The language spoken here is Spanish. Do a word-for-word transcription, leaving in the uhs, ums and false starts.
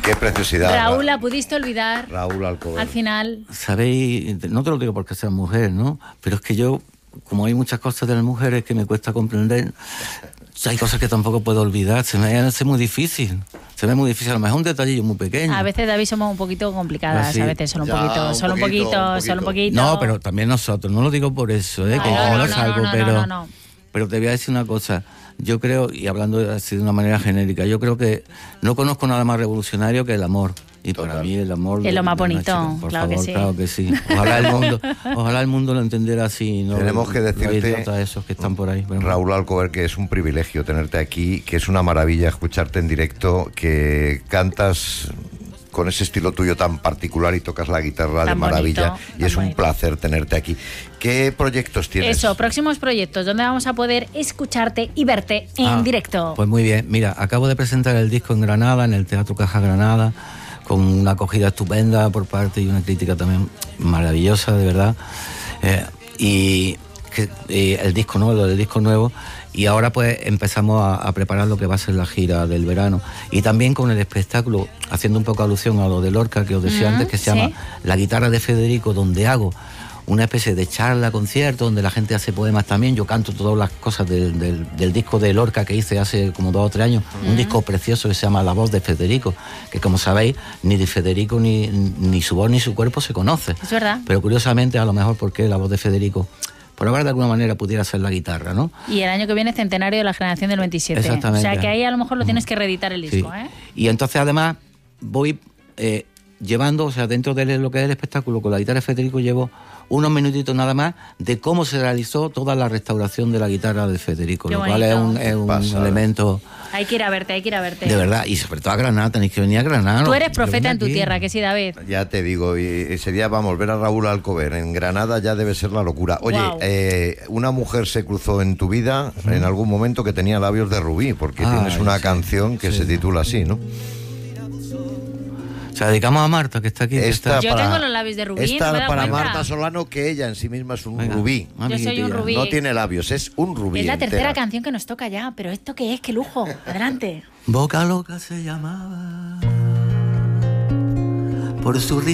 Qué preciosidad. Raúl, ¿la pudiste olvidar? Raúl Alcover. Al final. Sabéis, no te lo digo porque seas mujer, ¿no? Pero es que yo, como hay muchas cosas de las mujeres que me cuesta comprender, hay cosas que tampoco puedo olvidar. Se me hace muy difícil. Se ve muy difícil. A lo mejor un detallillo muy pequeño. A veces, David, somos un poquito complicadas. Así. A veces solo un Ya, poquito, un solo un poquito, poquito, un poquito. solo un poquito. No, pero también nosotros. No lo digo por eso, ¿eh? No, que no, no, no, es no, algo, no, no, pero... no, no. Pero te voy a decir una cosa. Yo creo, y hablando así de una manera genérica, yo creo que no conozco nada más revolucionario que el amor. Y Total. para mí el amor... Es lo más de una bonito, chica, por claro que favor, sí. claro que sí. Ojalá el mundo, ojalá el mundo lo entendiera así. ¿No? Tenemos que Los decirte, idiotas esos que están por ahí. Pero... Raúl Alcover, que es un privilegio tenerte aquí, que es una maravilla escucharte en directo, que cantas con ese estilo tuyo tan particular y tocas la guitarra Tan de maravilla, bonito, y tan es un bonito. placer tenerte aquí. ¿Qué proyectos tienes? Eso, próximos proyectos, donde vamos a poder escucharte y verte en Ah, directo. Pues muy bien. Mira, acabo de presentar el disco en Granada, en el Teatro Caja Granada, con una acogida estupenda por parte y una crítica también maravillosa, de verdad. Eh, y que, eh, el disco nuevo, el disco nuevo. Y ahora pues empezamos a, a preparar lo que va a ser la gira del verano. Y también con el espectáculo, haciendo un poco alusión a lo de Lorca que os decía Mm, antes, que se sí. llama La guitarra de Federico, donde hago una especie de charla, concierto, donde la gente hace poemas también. Yo canto todas las cosas del, del, del disco de Lorca que hice hace como dos o tres años. Mm. Un disco precioso que se llama La voz de Federico, que como sabéis, ni de Federico ni, ni su voz ni su cuerpo se conoce. Es verdad. Pero curiosamente, a lo mejor porque la voz de Federico, por hablar de alguna manera, pudiera ser la guitarra, ¿no? Y el año que viene, centenario de la generación del veintisiete. Exactamente. O sea que ahí a lo mejor lo tienes que reeditar el disco, Sí. ¿eh? Y entonces además voy eh, llevando, o sea, dentro de lo que es el espectáculo con la guitarra de Federico, llevo unos minutitos nada más de cómo se realizó toda la restauración de la guitarra de Federico, Qué lo cual es un, bonito. es un Pasada. elemento Hay que ir a verte, hay que ir a verte. de verdad, y sobre todo a Granada, tenéis que venir a Granada. Tú ¿no? eres profeta Venid en tu aquí. tierra, que sí, David. Ya te digo, y ese día vamos, ver a Raúl Alcover en Granada ya debe ser la locura. Oye, Guau. eh, una mujer se cruzó en tu vida en algún momento que tenía labios de rubí, porque Ah, tienes una sí, canción que sí. se titula así, ¿no? O sea, dedicamos a Marta, que está aquí. que Esta está- Yo tengo los labios de rubí, Esta ¿no me he dado para cuenta? Marta Solano, que ella en sí misma es un Venga, rubí. Yo soy un amiguitilla. rubí. No tiene labios, es un rubí. Es la tercera entera. canción que nos toca ya, pero ¿esto qué es? ¡Qué lujo! Adelante. Boca Loca se llamaba por su risa